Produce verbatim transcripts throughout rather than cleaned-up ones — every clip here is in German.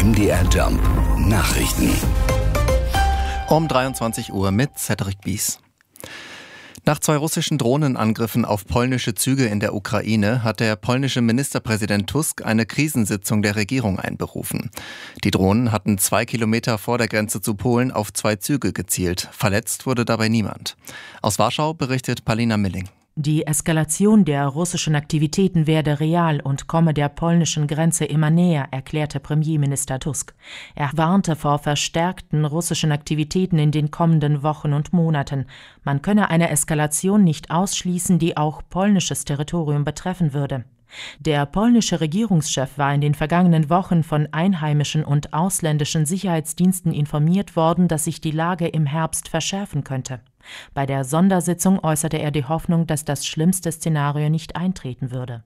M D R Jump Nachrichten. Um dreiundzwanzig Uhr mit Cedric Bies. Nach zwei russischen Drohnenangriffen auf polnische Züge in der Ukraine hat der polnische Ministerpräsident Tusk eine Krisensitzung der Regierung einberufen. Die Drohnen hatten zwei Kilometer vor der Grenze zu Polen auf zwei Züge gezielt. Verletzt wurde dabei niemand. Aus Warschau berichtet Palina Milling. Die Eskalation der russischen Aktivitäten werde real und komme der polnischen Grenze immer näher, erklärte Premierminister Tusk. Er warnte vor verstärkten russischen Aktivitäten in den kommenden Wochen und Monaten. Man könne eine Eskalation nicht ausschließen, die auch polnisches Territorium betreffen würde. Der polnische Regierungschef war in den vergangenen Wochen von einheimischen und ausländischen Sicherheitsdiensten informiert worden, dass sich die Lage im Herbst verschärfen könnte. Bei der Sondersitzung äußerte er die Hoffnung, dass das schlimmste Szenario nicht eintreten würde.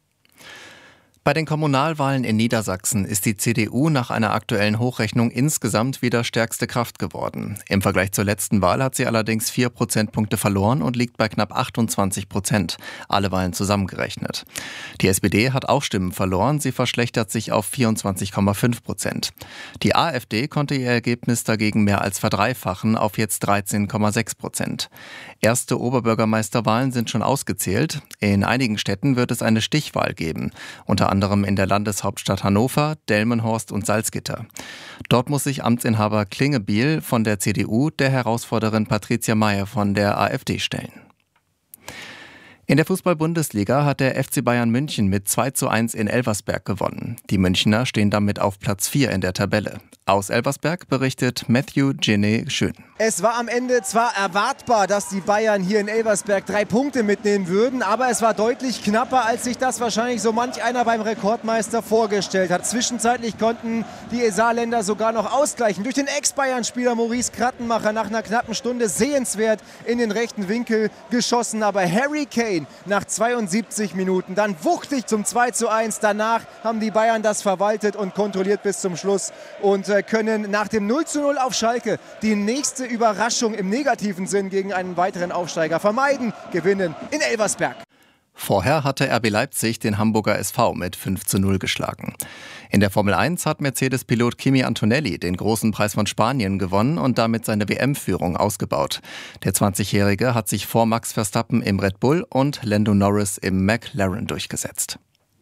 Bei den Kommunalwahlen in Niedersachsen ist die C D U nach einer aktuellen Hochrechnung insgesamt wieder stärkste Kraft geworden. Im Vergleich zur letzten Wahl hat sie allerdings vier Prozentpunkte verloren und liegt bei knapp achtundzwanzig Prozent, alle Wahlen zusammengerechnet. Die S P D hat auch Stimmen verloren, sie verschlechtert sich auf vierundzwanzig Komma fünf Prozent. Die AfD konnte ihr Ergebnis dagegen mehr als verdreifachen auf jetzt dreizehn Komma sechs Prozent. Erste Oberbürgermeisterwahlen sind schon ausgezählt. In einigen Städten wird es eine Stichwahl geben, unter anderem in der Landeshauptstadt Hannover, Delmenhorst und Salzgitter. Dort muss sich Amtsinhaber Klingebiel von der C D U der Herausforderin Patricia Mayer von der AfD stellen. In der Fußball-Bundesliga hat der F C Bayern München mit zwei zu eins in Elversberg gewonnen. Die Münchner stehen damit auf Platz vier in der Tabelle. Aus Elversberg berichtet Matthew Ginny Schön. Es war am Ende zwar erwartbar, dass die Bayern hier in Elversberg drei Punkte mitnehmen würden, aber es war deutlich knapper, als sich das wahrscheinlich so manch einer beim Rekordmeister vorgestellt hat. Zwischenzeitlich konnten die Saarländer sogar noch ausgleichen. Durch den Ex-Bayern-Spieler Maurice Krattenmacher nach einer knappen Stunde sehenswert in den rechten Winkel geschossen. Aber Harry Kane nach zweiundsiebzig Minuten dann wuchtig zum zwei zu eins. Danach haben die Bayern das verwaltet und kontrolliert bis zum Schluss und können nach dem null zu null auf Schalke die nächste Überraschung im negativen Sinn gegen einen weiteren Aufsteiger vermeiden, gewinnen in Elversberg. Vorher hatte R B Leipzig den Hamburger S V mit fünf zu null geschlagen. In der Formel eins hat Mercedes-Pilot Kimi Antonelli den großen Preis von Spanien gewonnen und damit seine W M-Führung ausgebaut. Der zwanzigjährige hat sich vor Max Verstappen im Red Bull und Lando Norris im McLaren durchgesetzt.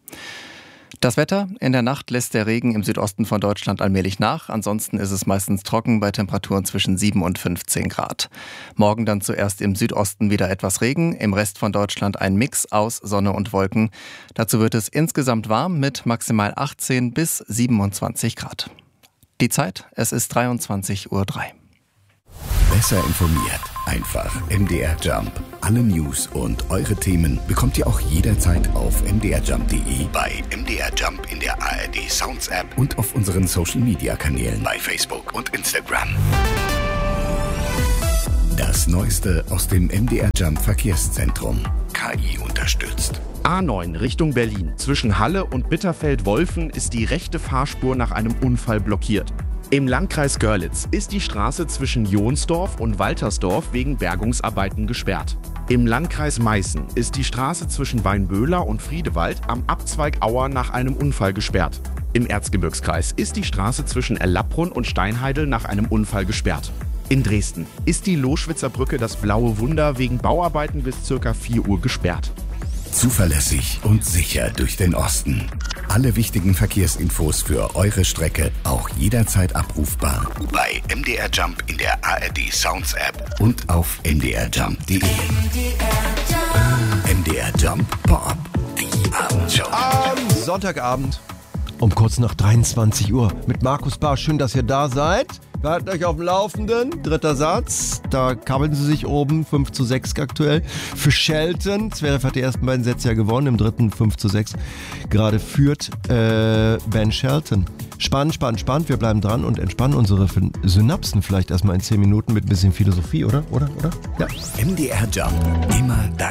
Das Wetter: In der Nacht lässt der Regen im Südosten von Deutschland allmählich nach. Ansonsten ist es meistens trocken bei Temperaturen zwischen sieben und fünfzehn Grad. Morgen dann zuerst im Südosten wieder etwas Regen, im Rest von Deutschland ein Mix aus Sonne und Wolken. Dazu wird es insgesamt warm mit maximal achtzehn bis siebenundzwanzig Grad. Die Zeit: Es ist dreiundzwanzig Uhr drei. Besser informiert, einfach M D R Jump. Alle News und eure Themen bekommt ihr auch jederzeit auf m d r jump punkt d e, bei M D R Jump in der A R D Sounds App und auf unseren Social Media Kanälen bei Facebook und Instagram. Das Neueste aus dem M D R Jump Verkehrszentrum. K I unterstützt. A neun Richtung Berlin. Zwischen Halle und Bitterfeld-Wolfen ist die rechte Fahrspur nach einem Unfall blockiert. Im Landkreis Görlitz ist die Straße zwischen Jonsdorf und Waltersdorf wegen Bergungsarbeiten gesperrt. Im Landkreis Meißen ist die Straße zwischen Weinböhler und Friedewald am Abzweig Auer nach einem Unfall gesperrt. Im Erzgebirgskreis ist die Straße zwischen Erlabrunn und Steinheidel nach einem Unfall gesperrt. In Dresden ist die Loschwitzer Brücke das Blaue Wunder wegen Bauarbeiten bis ca. vier Uhr gesperrt. Zuverlässig und sicher durch den Osten. Alle wichtigen Verkehrsinfos für eure Strecke auch jederzeit abrufbar bei M D R Jump in der A R D Sounds App und auf m d r jump punkt d e. M D R Jump Pop, die Abendshow. Am Sonntagabend um kurz nach dreiundzwanzig Uhr mit Markus Barr. Schön, dass ihr da seid. Wir halten euch auf dem Laufenden. Dritter Satz. Da kabbeln sie sich oben. fünf zu sechs aktuell. Für Shelton. Zverev hat die ersten beiden Sätze ja gewonnen. Im dritten fünf zu sechs. Gerade führt äh, Ben Shelton. Spannend, spannend, spannend. Wir bleiben dran und entspannen unsere Synapsen vielleicht erstmal in zehn Minuten mit ein bisschen Philosophie, oder? Oder? Oder? Ja. M D R Jump. Immer dein